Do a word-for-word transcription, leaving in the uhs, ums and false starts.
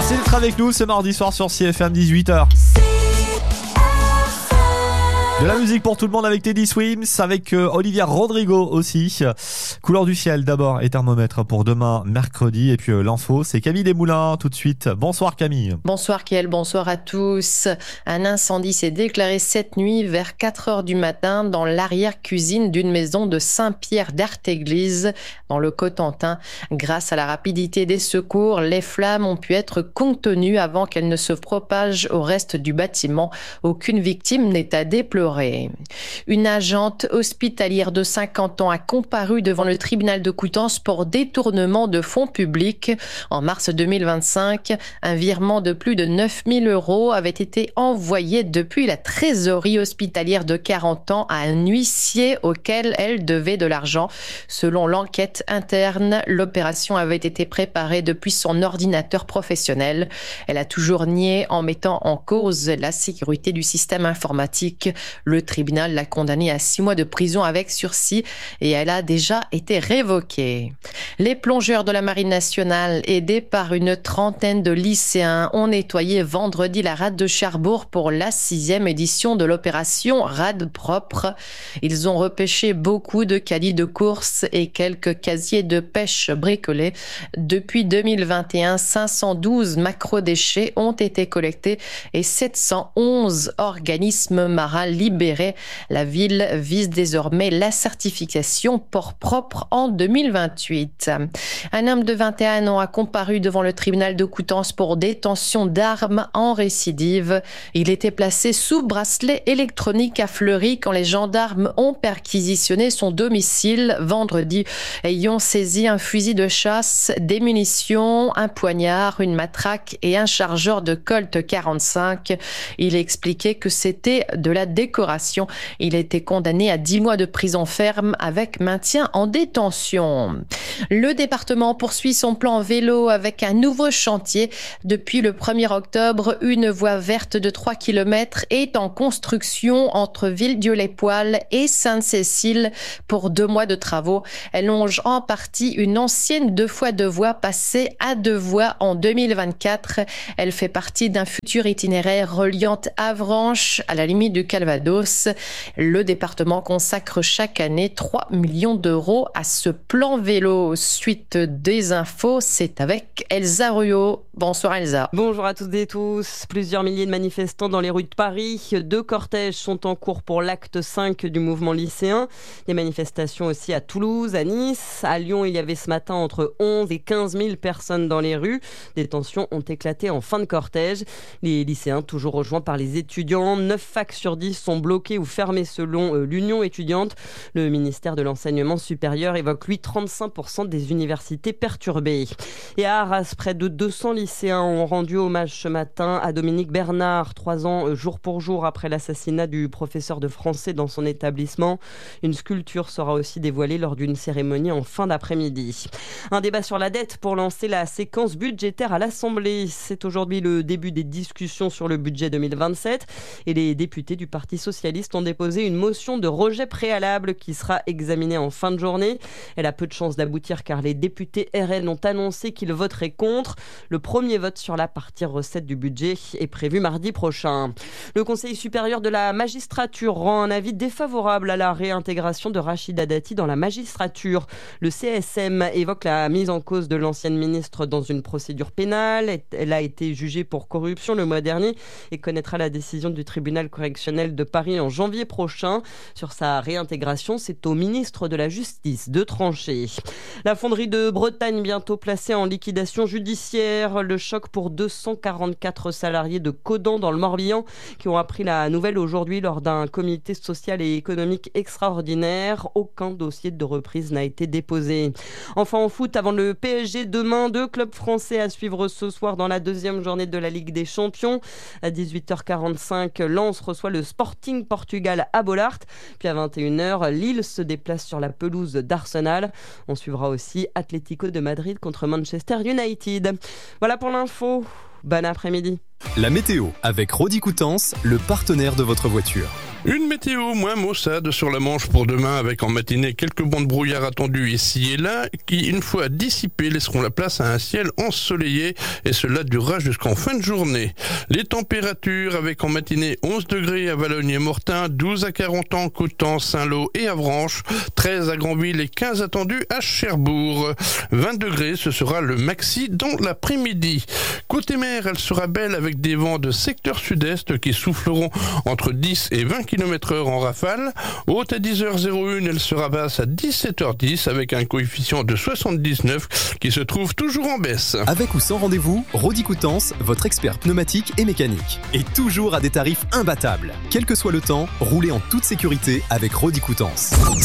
Merci d'être avec nous ce mardi soir sur C F M dix-huit heures. De la musique pour tout le monde avec Teddy Swims, avec euh, Olivia Rodrigo aussi. Couleur du ciel d'abord et thermomètre pour demain mercredi. Et puis euh, l'info, c'est Camille Desmoulins tout de suite. Bonsoir Camille. Bonsoir Kiel, bonsoir à tous. Un incendie s'est déclaré cette nuit vers quatre heures du matin dans l'arrière-cuisine d'une maison de Saint-Pierre d'Artéglise dans le Cotentin. Grâce à la rapidité des secours, les flammes ont pu être contenues avant qu'elles ne se propagent au reste du bâtiment. Aucune victime n'est à déplorer. Une agente hospitalière de cinquante ans a comparu devant le tribunal de Coutances pour détournement de fonds publics. En mars deux mille vingt-cinq, un virement de plus de neuf mille euros avait été envoyé depuis la trésorerie hospitalière de quarante ans à un huissier auquel elle devait de l'argent. Selon l'enquête interne, l'opération avait été préparée depuis son ordinateur professionnel. Elle a toujours nié en mettant en cause la sécurité du système informatique. Le tribunal l'a condamnée à six mois de prison avec sursis et elle a déjà été révoquée. Les plongeurs de la Marine nationale, aidés par une trentaine de lycéens, ont nettoyé vendredi la rade de Cherbourg pour la sixième édition de l'opération Rade propre. Ils ont repêché beaucoup de caddies de course et quelques casiers de pêche bricolés. Depuis deux mille vingt et un, cinq cent douze macrodéchets ont été collectés et sept cent onze organismes marins libérés. La ville vise désormais la certification port propre en deux mille vingt-huit. Un homme de vingt et un ans a comparu devant le tribunal de Coutances pour détention d'armes en récidive. Il était placé sous bracelet électronique à Fleury quand les gendarmes ont perquisitionné son domicile vendredi, ayant saisi un fusil de chasse, des munitions, un poignard, une matraque et un chargeur de Colt quarante-cinq. Il expliquait que c'était de la décoration. Il a été condamné à dix mois de prison ferme avec maintien en détention. Le département poursuit son plan vélo avec un nouveau chantier. Depuis le premier octobre, une voie verte de trois kilomètres est en construction entre Villedieu-les-Poêles et Sainte-Cécile pour deux mois de travaux. Elle longe en partie une ancienne deux fois deux voies passée à deux voies en deux mille vingt-quatre. Elle fait partie d'un futur itinéraire reliant Avranches à la limite du Calvados. Le département consacre chaque année trois millions d'euros à ce plan vélo. Suite des infos, c'est avec Elsa Ruot. Bonsoir Elsa. Bonjour à toutes et tous. Plusieurs milliers de manifestants dans les rues de Paris. Deux cortèges sont en cours pour l'acte cinq du mouvement lycéen. Des manifestations aussi à Toulouse, à Nice. À Lyon, il y avait ce matin entre onze et quinze mille personnes dans les rues. Des tensions ont éclaté en fin de cortège. Les lycéens, toujours rejoints par les étudiants. neuf facs sur dix sont bloqués ou fermés selon euh, l'Union étudiante. Le ministère de l'Enseignement supérieur évoque, lui, trente-cinq pour cent des universités perturbées. Et à Arras, près de deux cents lycéens ont rendu hommage ce matin à Dominique Bernard, trois ans jour pour jour après l'assassinat du professeur de français dans son établissement. Une sculpture sera aussi dévoilée lors d'une cérémonie en fin d'après-midi. Un débat sur la dette pour lancer la séquence budgétaire à l'Assemblée. C'est aujourd'hui le début des discussions sur le budget deux mille vingt-sept et les députés du Parti socialiste ont déposé une motion de rejet préalable qui sera examinée en fin de journée. Elle a peu de chances d'aboutir car les députés R N ont annoncé qu'ils voteraient contre. Le premier vote sur la partie recette du budget est prévu mardi prochain. Le Conseil supérieur de la magistrature rend un avis défavorable à la réintégration de Rachida Dati dans la magistrature. Le C S M évoque la mise en cause de l'ancienne ministre dans une procédure pénale. Elle a été jugée pour corruption le mois dernier et connaîtra la décision du tribunal correctionnel de Paris en janvier prochain. Sur sa réintégration, c'est au ministre de la Justice de trancher. La fonderie de Bretagne bientôt placée en liquidation judiciaire. Le choc pour deux cent quarante-quatre salariés de Codan dans le Morbihan qui ont appris la nouvelle aujourd'hui lors d'un comité social et économique extraordinaire. Aucun dossier de reprise n'a été déposé. Enfin en foot, avant le P S G demain, deux clubs français à suivre ce soir dans la deuxième journée de la Ligue des Champions. À dix-huit heures quarante-cinq, Lens reçoit le Sporting Portugal à Bollaert. Puis à vingt et une heures, Lille se déplace sur la pelouse d'Arsenal. On suivra aussi Atlético de Madrid contre Manchester United. Voilà pour l'info. Bon après-midi. La météo avec Rodi Coutances, le partenaire de votre voiture. Une météo moins maussade sur la Manche pour demain, avec en matinée quelques bancs de brouillard attendus ici et là, qui une fois dissipés laisseront la place à un ciel ensoleillé, et cela durera jusqu'en fin de journée. Les températures avec en matinée onze degrés à Valognes et Mortain, douze à Carentan, Coutan, Saint-Lô et Avranches, treize à Granville et quinze attendus à Cherbourg. vingt degrés, ce sera le maxi dans l'après-midi. Côté mer, elle sera belle avec des vents de secteur sud-est qui souffleront entre dix et vingt kilomètres heure en rafale. Haute à dix heures zéro un, elle sera basse à dix-sept heures dix avec un coefficient de soixante-dix-neuf qui se trouve toujours en baisse. Avec ou sans rendez-vous, Rodi Coutances, votre expert pneumatique et mécanique. Et toujours à des tarifs imbattables. Quel que soit le temps, roulez en toute sécurité avec Rodi Coutances.